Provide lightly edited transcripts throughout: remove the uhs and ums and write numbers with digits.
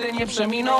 nigdy nie przeminął.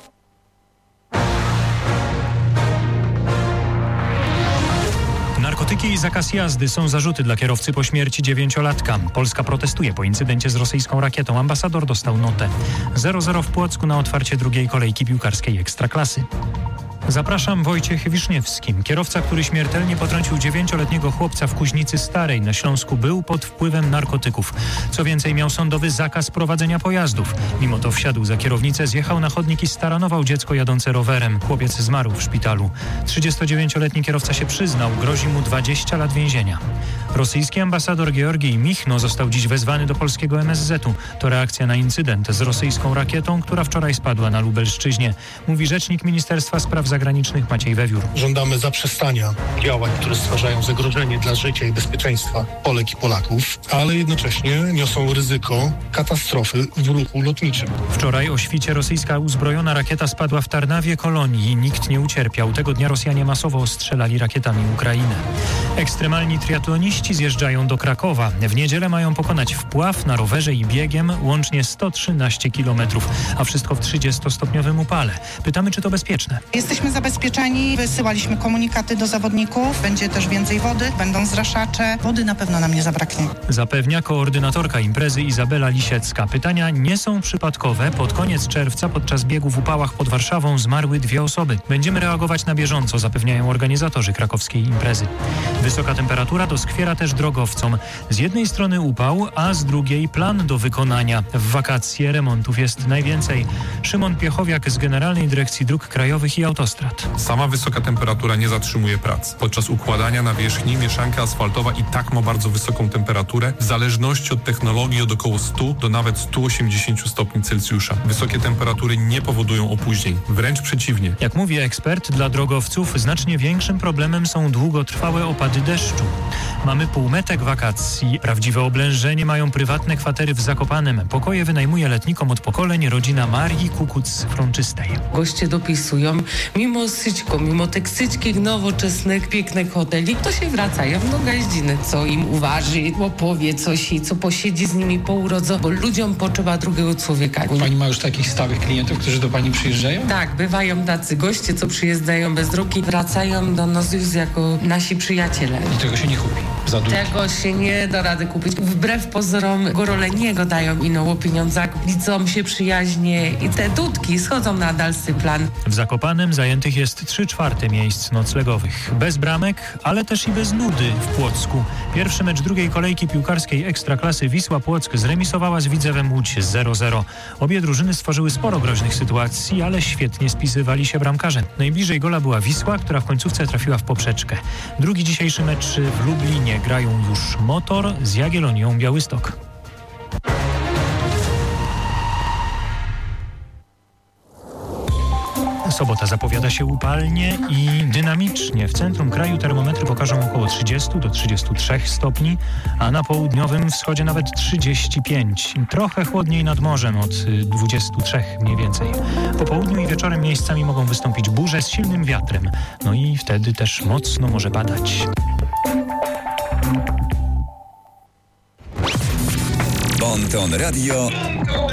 Narkotyki i zakaz jazdy są zarzuty dla kierowcy po śmierci 9-latka. Polska protestuje po incydencie z rosyjską rakietą. Ambasador dostał notę. 0-0 w Płocku na otwarcie drugiej kolejki piłkarskiej Ekstraklasy. Zapraszam, Wojciech Wiszniewski. Kierowca, który śmiertelnie potrącił 9-letniego chłopca w Kuźnicy Starej na Śląsku, był pod wpływem narkotyków. Co więcej, miał sądowy zakaz prowadzenia pojazdów. Mimo to wsiadł za kierownicę, zjechał na chodnik i staranował dziecko jadące rowerem. Chłopiec zmarł w szpitalu. 39-letni kierowca się przyznał. Grozi mu 20 lat więzienia. Rosyjski ambasador Georgij Michno został dziś wezwany do polskiego MSZ-u. To reakcja na incydent z rosyjską rakietą, która wczoraj spadła na Lubelszczyźnie. Mówi rzecznik Ministerstwa Spraw Zagranicznych Maciej Wewiór. Żądamy zaprzestania działań, które stwarzają zagrożenie dla życia i bezpieczeństwa Polek i Polaków, ale jednocześnie niosą ryzyko katastrofy w ruchu lotniczym. Wczoraj o świcie rosyjska uzbrojona rakieta spadła w Tarnawie, Kolonii i nikt nie ucierpiał. Tego dnia Rosjanie masowo ostrzelali rakietami Ukrainę. Ekstremalni triatloniści zjeżdżają do Krakowa. W niedzielę mają pokonać wpław na rowerze i biegiem łącznie 113 km, a wszystko w 30-stopniowym upale. Pytamy, czy to bezpieczne. Jesteśmy zabezpieczeni, wysyłaliśmy komunikaty do zawodników, będzie też więcej wody, będą zraszacze, wody na pewno nam nie zabraknie. Zapewnia koordynatorka imprezy Izabela Lisiecka. Pytania nie są przypadkowe. Pod koniec czerwca podczas biegu w upałach pod Warszawą zmarły 2 osoby. Będziemy reagować na bieżąco, zapewniają organizatorzy krakowskiej imprezy. Wysoka temperatura doskwiera też drogowcom. Z jednej strony upał, a z drugiej plan do wykonania. W wakacje remontów jest najwięcej. Szymon Piechowiak z Generalnej Dyrekcji Dróg Krajowych i Autostrad. Sama wysoka temperatura nie zatrzymuje prac. Podczas układania nawierzchni mieszanka asfaltowa i tak ma bardzo wysoką temperaturę, w zależności od technologii od około 100 do nawet 180 stopni Celsjusza. Wysokie temperatury nie powodują opóźnień, wręcz przeciwnie. Jak mówi ekspert, dla drogowców znacznie większym problemem są długotrwałe opady deszczu. Mamy półmetek wakacji. Prawdziwe oblężenie mają prywatne kwatery w Zakopanem. Pokoje wynajmuje letnikom od pokoleń rodzina Marii Kukuc-Frączystej. Goście dopisują, mimo syćko, mimo tych syćkich, nowoczesnych, pięknych hoteli, to się wracają do Gaździny, co im uważy, opowie coś i co posiedzi z nimi po urodze, bo ludziom potrzeba drugiego człowieka. Pani ma już takich stałych klientów, którzy do pani przyjeżdżają? Tak, bywają tacy goście, co przyjeżdżają bez drogi, wracają do nas już jako nasi przyjaciele. I tego się nie kupi. Za dużo. Tego się nie da rady kupić. Wbrew pozorom górole nie dają inną o pieniądzach, liczą się przyjaźnie i te dudki schodzą na dalszy plan. W Zakopanem zajętych jest 3/4 miejsc noclegowych. Bez bramek, ale też i bez nudy w Płocku. Pierwszy mecz drugiej kolejki piłkarskiej Ekstraklasy Wisła Płock zremisowała z Widzewem Łódź 0-0. Obie drużyny stworzyły sporo groźnych sytuacji, ale świetnie spisywali się bramkarze. Najbliżej gola była Wisła, która w końcówce trafiła w poprzeczkę. Drugi dzisiejszy mecz w Lublinie grają już Motor z Jagiellonią Białystok. Sobota zapowiada się upalnie i dynamicznie. W centrum kraju termometry pokażą około 30 do 33 stopni, a na południowym wschodzie nawet 35. Trochę chłodniej nad morzem, od 23 mniej więcej. Po południu i wieczorem miejscami mogą wystąpić burze z silnym wiatrem. No i wtedy też mocno może padać. Bon Ton Radio.